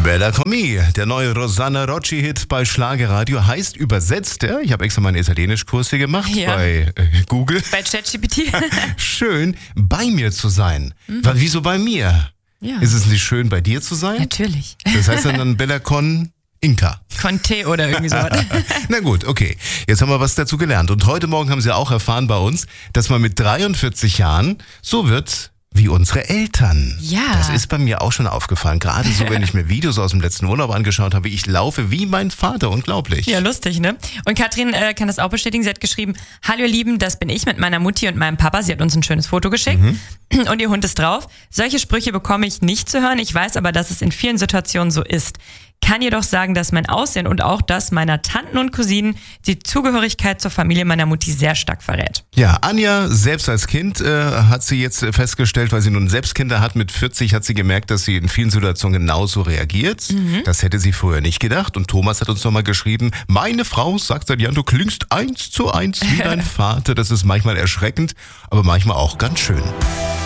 Bella Commi, der neue Rosanna Rocci-Hit bei Schlagerradio, heißt übersetzt, ich habe extra meinen Italienischkurs hier gemacht bei Google. Bei ChatGPT. Schön, bei mir zu sein. Wieso bei mir? Ja. Ist es nicht schön, bei dir zu sein? Natürlich. Das heißt dann Bella Con Inca. Conte oder irgendwie so. Na gut, okay. Jetzt haben wir was dazu gelernt. Und heute Morgen haben Sie auch erfahren bei uns, dass man mit 43 Jahren so wird wie unsere Eltern. Ja. Das ist bei mir auch schon aufgefallen. Gerade so, wenn ich mir Videos aus dem letzten Urlaub angeschaut habe, ich laufe wie mein Vater. Unglaublich. Ja, lustig, ne? Und Katrin kann das auch bestätigen. Sie hat geschrieben, hallo ihr Lieben, das bin ich mit meiner Mutti und meinem Papa. Sie hat uns ein schönes Foto geschickt. Und ihr Hund ist drauf. Solche Sprüche bekomme ich nicht zu hören. Ich weiß aber, dass es in vielen Situationen so ist. Kann jedoch sagen, dass mein Aussehen und auch das meiner Tanten und Cousinen die Zugehörigkeit zur Familie meiner Mutti sehr stark verrät. Ja, Anja, selbst als Kind hat sie jetzt festgestellt, weil sie nun selbst Kinder hat, mit 40 hat sie gemerkt, dass sie in vielen Situationen genauso reagiert. Das hätte sie vorher nicht gedacht. Und Thomas hat uns nochmal geschrieben, meine Frau sagt seit Jahren, du klingst 1:1 wie dein Vater. Das ist manchmal erschreckend, aber manchmal auch ganz schön.